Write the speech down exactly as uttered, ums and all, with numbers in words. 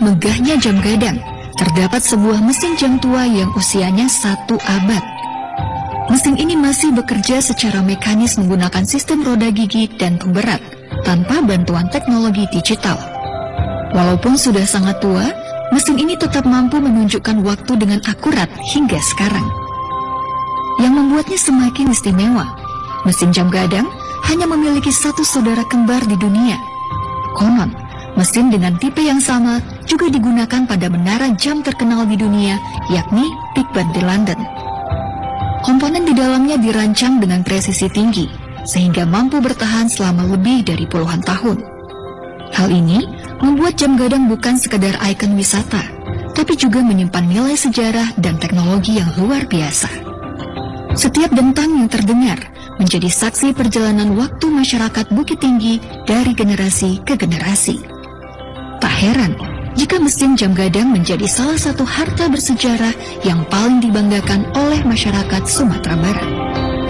megahnya jam gadang, terdapat sebuah mesin jam tua yang usianya satu abad. Mesin ini masih bekerja secara mekanis menggunakan sistem roda gigi dan pemberat, tanpa bantuan teknologi digital. Walaupun sudah sangat tua, mesin ini tetap mampu menunjukkan waktu dengan akurat hingga sekarang. Yang membuatnya semakin istimewa, mesin jam gadang hanya memiliki satu saudara kembar di dunia. Konon, mesin dengan tipe yang sama juga digunakan pada menara jam terkenal di dunia, yakni Big Ben di London. Komponen di dalamnya dirancang dengan presisi tinggi, sehingga mampu bertahan selama lebih dari puluhan tahun. Hal ini membuat jam gadang bukan sekadar ikon wisata, tapi juga menyimpan nilai sejarah dan teknologi yang luar biasa. Setiap dentang yang terdengar menjadi saksi perjalanan waktu masyarakat Bukit Tinggi dari generasi ke generasi. Tak heran jika mesin jam gadang menjadi salah satu harta bersejarah yang paling dibanggakan oleh masyarakat Sumatera Barat.